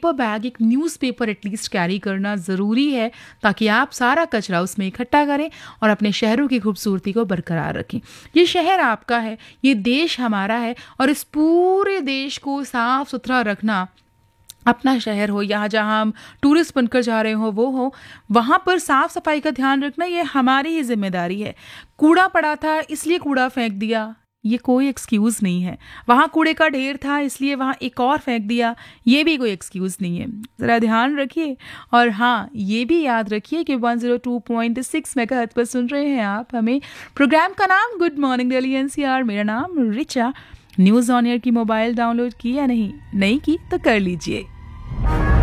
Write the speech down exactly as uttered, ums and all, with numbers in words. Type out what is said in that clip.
Paper bag, एक newspaper at least carry करना ज़रूरी है, ताकि आप सारा कचरा उसमें इकट्ठा करें और अपने शहरों की खूबसूरती को बरकरार रखें। ये शहर आपका है, ये देश हमारा है, और इस पूरे देश को साफ़ सुथरा रखना, अपना शहर हो या जहाँ हम टूरिस्ट बनकर जा रहे हो वो हो, वहाँ पर साफ़ सफाई का ध्यान रखना ये हमारी ही जिम्मेदारी है। कूड़ा पड़ा था इसलिए कूड़ा फेंक दिया, ये कोई एक्सक्यूज़ नहीं है। वहाँ कूड़े का ढेर था इसलिए वहाँ एक और फेंक दिया, ये भी कोई एक्सक्यूज़ नहीं है। ज़रा ध्यान रखिए। और हाँ, ये भी याद रखिए कि one zero two point six megahertz पर सुन रहे हैं आप हमें। प्रोग्राम का नाम गुड मॉर्निंग दिल्ली एनसीआर, मेरा नाम रिचा। न्यूज़ ऑन एयर की मोबाइल डाउनलोड की या नहीं? नहीं की तो कर लीजिए।